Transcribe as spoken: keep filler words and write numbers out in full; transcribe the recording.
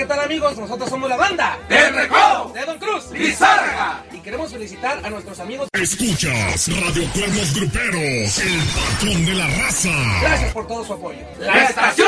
tal, amigos? Nosotros somos la banda ¡El Recodo! de Don Cruz ¡Lizárraga! y queremos felicitar a nuestros amigos. Escuchas Radio Cuernos Gruperos, el patrón de la raza. Gracias por todo su apoyo. ¡La estación!